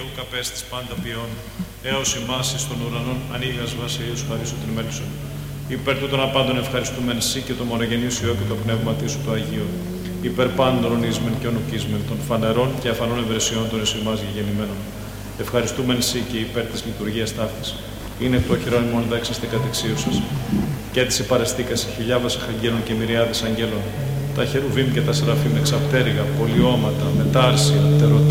ουκ απέστης πάντα ποιόν, έως ημάς εις των ουρανών ανοίγας βασιλείους χαρίσου την μέλισσον. Υπέρ τούτων απάντων ευχαριστούμεν σύ και το μονογενής Υιό και το πνεύματί σου το Αγίο. Υπέρ πάντων ίσμεν και ονουκίσμεν των φανερών και αφανών ευρεσιών των εις ημάς γεγεννημένων. Ευχαριστούμεν σύ και υπέρ της λειτουργίας ταύτης. Είναι το οχυρόν ημών δάξαστε κατεξίωσας. Και έτσι παρεστήκασαι χιλιάδες αχαγγέλων και μυριάδες αγγέλων. Τα χερουβίμ και τα σεραφείμ εξαπτέρυγα, πολιώματα, μετάρσια, τερωτά.